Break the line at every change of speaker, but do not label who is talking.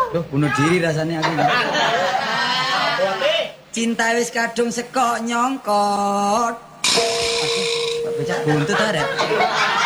Duh, bunuh diri rasanya aku. Cinta wis kadung sekok nyongkot. Becak buntut arek.